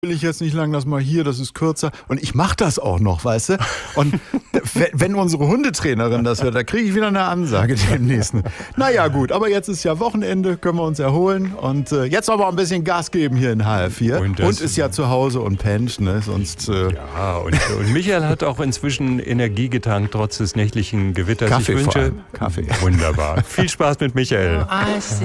will ich jetzt nicht lang, das mal hier, das ist kürzer. Und ich mache das auch noch, weißt du? Und wenn unsere Hundetrainerin das hört, da kriege ich wieder eine Ansage demnächst. Naja, gut, aber jetzt ist ja Wochenende, können wir uns erholen. Und jetzt aber ein bisschen Gas geben hier in HR4. Und ist ja zu Hause und pennt, ne? Sonst. Ja, und Michael hat auch inzwischen Energie getankt, trotz des nächtlichen Gewitters. Kaffee ich wünsche, vor allem. Kaffee. Wunderbar. Viel Spaß mit Michael.